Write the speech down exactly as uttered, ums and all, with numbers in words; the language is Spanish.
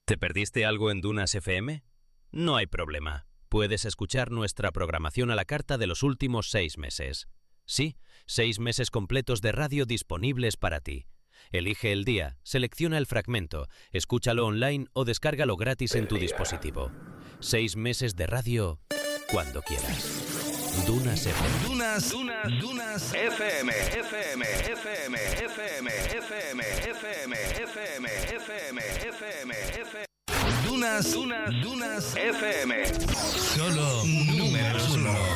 ¿Te perdiste algo en Dunas F M? No hay problema. Puedes escuchar nuestra programación a la carta de los últimos seis meses. Sí, seis meses completos de radio disponibles para ti. Elige el día, selecciona el fragmento, escúchalo online o descárgalo gratis en tu dispositivo. Seis meses de radio cuando quieras. Dunas F M. Dunas, Dunas, Dunas F M, F M, F M, F M, F M, F M, F M, F M, F M, F M. Dunas, Dunas, Dunas F M. Solo números uno.